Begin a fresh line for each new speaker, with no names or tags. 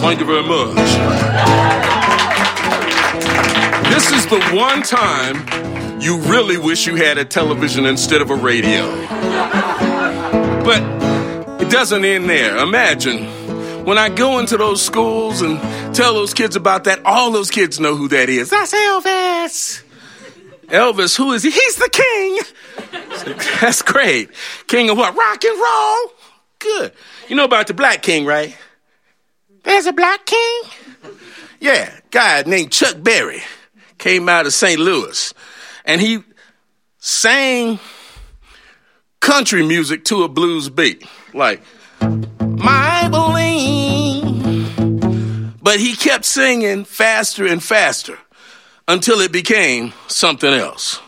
Thank you very much. This is the one time you really wish you had a television instead of a radio. But it doesn't end there. Imagine when I go into those schools and tell those kids about that, all those kids know who that is. That's Elvis. Elvis, who is he? He's the king. That's great. King of what? Rock and roll? Good. You know about the black king, right? There's a black king? Yeah, guy named Chuck Berry came out of St. Louis, and he sang country music to a blues beat, like, Maybelline. But he kept singing faster and faster until it became something else.